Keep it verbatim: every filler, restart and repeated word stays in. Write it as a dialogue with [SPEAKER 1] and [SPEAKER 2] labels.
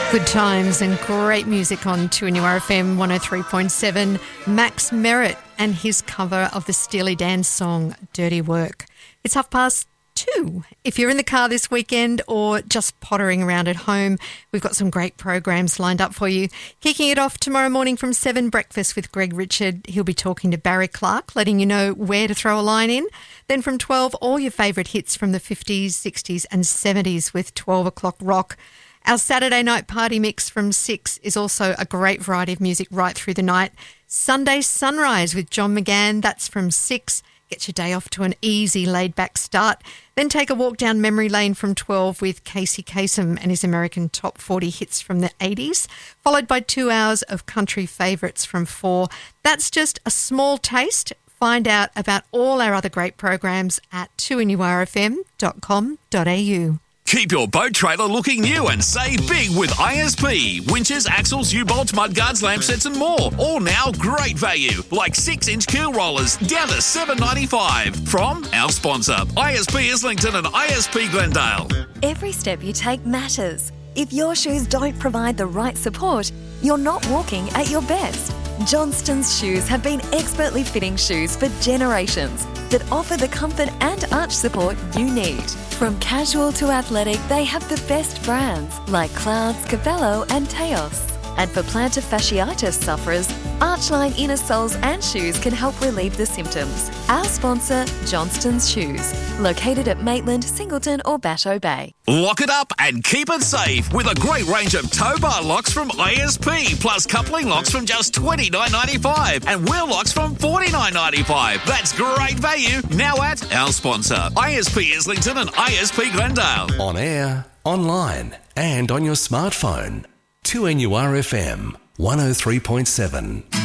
[SPEAKER 1] Good times and great music on two N U R F M one oh three point seven. Max Merritt and his cover of the Steely Dan song Dirty Work. It's half past two. If you're in the car this weekend or just pottering around at home, we've got some great programs lined up for you. Kicking it off tomorrow morning from seven, Breakfast with Greg Richard. He'll be talking to Barry Clark, letting you know where to throw a line in. Then from twelve, all your favourite hits from the fifties, sixties and seventies with twelve o'clock rock. Our Saturday night party mix from six is also a great variety of music right through the night. Sunday Sunrise with John McGann, that's from six. Get your day off to an easy, laid-back start. Then take a walk down memory lane from twelve with Casey Kasem and his American Top forty hits from the eighties, followed by two hours of country favourites from four. That's just a small taste. Find out about all our other great programs at two N U R F M dot com dot a u.
[SPEAKER 2] Keep your boat trailer looking new and save big with I S P. Winches, axles, U-bolts, mudguards, lamp sets and more. All now great value, like six inch keel rollers down to seven dollars ninety-five. From our sponsor, I S P Islington and I S P Glendale.
[SPEAKER 3] Every step you take matters. If your shoes don't provide the right support, you're not walking at your best. Johnston's shoes have been expertly fitting shoes for generations that offer the comfort and arch support you need. From casual to athletic, they have the best brands like Clouds, Cabello and Teos. And for plantar fasciitis sufferers, Archline inner soles and shoes can help relieve the symptoms. Our sponsor, Johnston's Shoes, located at Maitland, Singleton or Batteau Bay.
[SPEAKER 2] Lock it up and keep it safe with a great range of tow bar locks from I S P, plus coupling locks from just twenty-nine ninety-five and wheel locks from forty-nine ninety-five. That's great value now at our sponsor, I S P Islington and I S P Glendale.
[SPEAKER 4] On air, online and on your smartphone. two N U R F M one oh three point seven.